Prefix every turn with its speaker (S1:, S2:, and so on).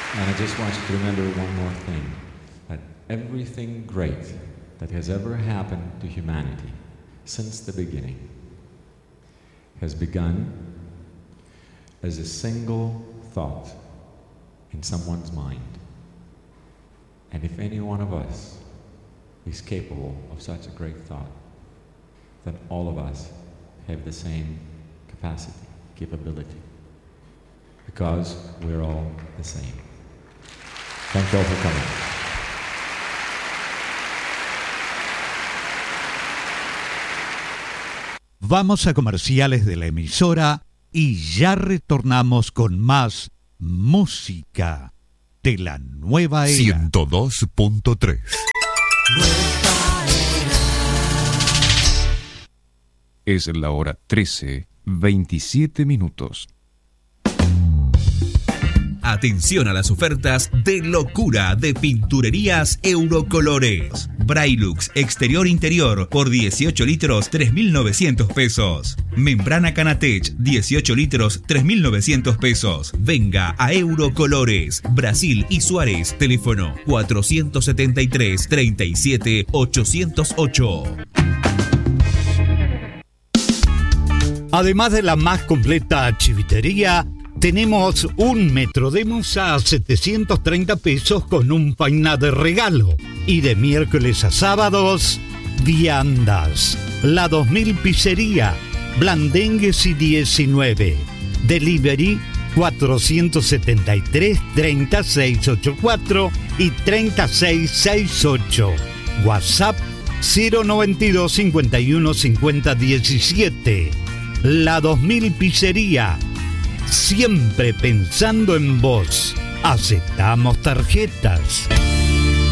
S1: And I just want you to remember one more thing, that everything great that has ever happened to humanity since the beginning has begun as a single thought in someone's mind. And if any one of us is capable of such a great thought, then all of us have the same capacity, capability, because we're all the same. Thank you all for coming.
S2: Vamos a comerciales de la emisora y ya retornamos con más música de la nueva era.
S3: 102.3. Es la hora 13:27.
S4: Atención a las ofertas de locura de Pinturerías Eurocolores. Braillux exterior-interior por 18 litros, 3.900 pesos. Membrana Canatech, 18 litros, 3.900 pesos. Venga a Eurocolores, Brasil y Suárez. Teléfono 473 37 808.
S2: Además de la más completa chivitería, tenemos un Metrodemos a 730 pesos con un painá de regalo. Y de miércoles a sábados, viandas. La 2000 Pizzería, Blandengues y 19. Delivery 473 3684 y 3668. WhatsApp 092 51 50 17. La 2000 Pizzería, siempre pensando en vos. Aceptamos tarjetas.